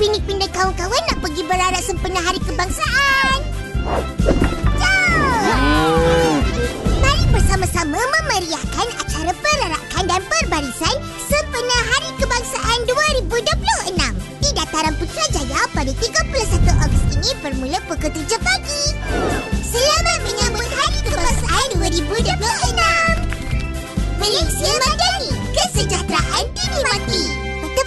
Pinik dan kawan-kawan nak pergi berarak sempena Hari Kebangsaan. Jom! Mari bersama-sama memeriahkan acara perarakan dan perbarisan sempena Hari Kebangsaan 2026 di Dataran Putrajaya pada 31 Ogos ini bermula pukul 7 pagi. Selamat